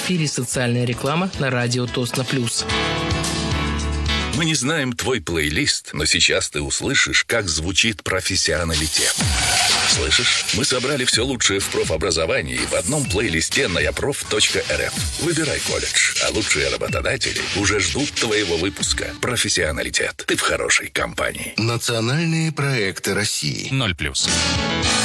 эфире социальная реклама на радио Тосно Плюс. Мы не знаем твой плейлист, но сейчас ты услышишь, как звучит профессионалитет. Слышишь? Мы собрали все лучшее в профобразовании в одном плейлисте на yaprof.rf. Выбирай колледж, а лучшие работодатели уже ждут твоего выпуска. Профессионалитет. Ты в хорошей компании. Национальные проекты России. 0+.